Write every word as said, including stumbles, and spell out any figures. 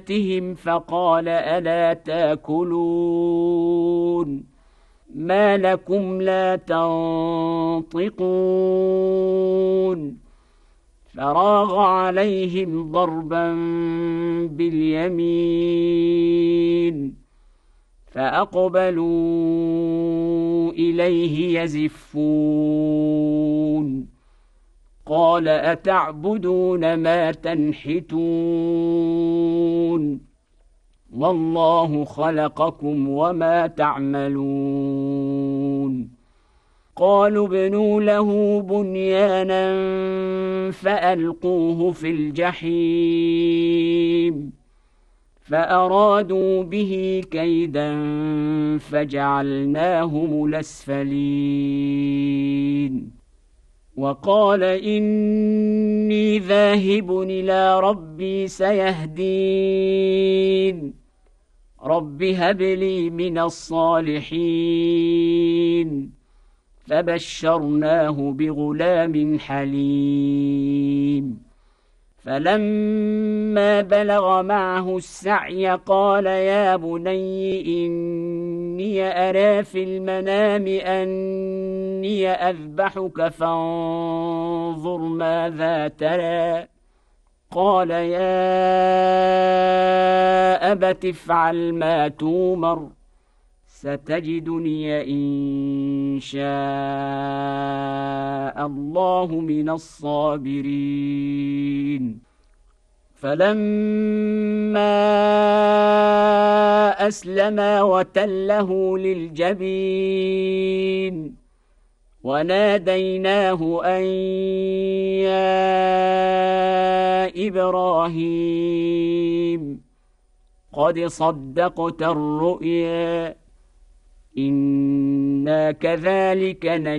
فقال ألا تاكلون ما لكم لا تنطقون فراغ عليهم ضربا باليمين فأقبلوا إليه يزفون قال أتعبدون ما تنحتون والله خلقكم وما تعملون قالوا ابنوا له بنيانا فألقوه في الجحيم فأرادوا به كيدا فجعلناهم الأسفلين وقال إني ذاهب إلى ربي سيهدين رب هب لي من الصالحين فبشرناه بغلام حليم فلما بلغ معه السعي قال يا بني إني أرى في المنام أني أذبحك فانظر ماذا ترى قال يا أبت افعل ما تومر ستجدني إن شاء الله من الصابرين فلما أسلما وتله للجبين وناديناه أن يا إبراهيم قد صدقت الرؤيا إنا كذلك نجزي